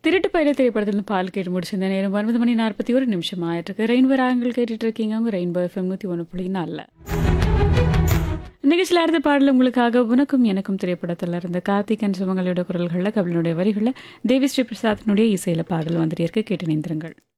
திருட்டு பயில திரைப்படத்துல பால் கேட்டு முடிச்சிருந்த நேரம் 9 மணி 41 நிமிஷம் ஆயிட்டிருக்கு. ரெயின்போ ராகங்கள் கேட்டுட்டு இருக்கீங்க. உங்க ரெயின்போ எஃப்எம் 101.4. நிகழ்ச்சியில் அடுத்த பாடல் உங்களுக்காக உனக்கும் எனக்கும் திரைப்படத்தில் இருந்த கார்த்திகன் சுமங்களோட குரல்களில் கபிலனுடைய வரிகளில் தேவி ஸ்ரீ பிரசாத்தினுடைய இசையில பாடல் வந்துட்டு இருக்கு. கேட்டு நேந்திரங்கள்.